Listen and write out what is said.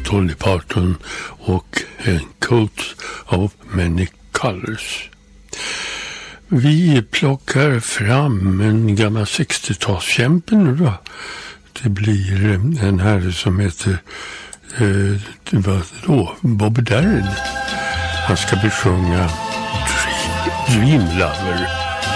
Dolly Parton och en Coat of Many Colors. Vi plockar fram en gammal 60-talskämpe nu då. Det blir en herre som heter Bobby Darin. Han ska besjunga Dream Lover.